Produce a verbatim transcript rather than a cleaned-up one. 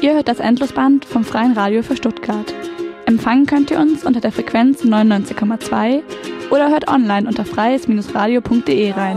Ihr hört das Endlosband vom Freien Radio für Stuttgart. Empfangen könnt ihr uns unter der Frequenz neunundneunzig Komma zwei oder hört online unter freies Bindestrich radio punkt de rein.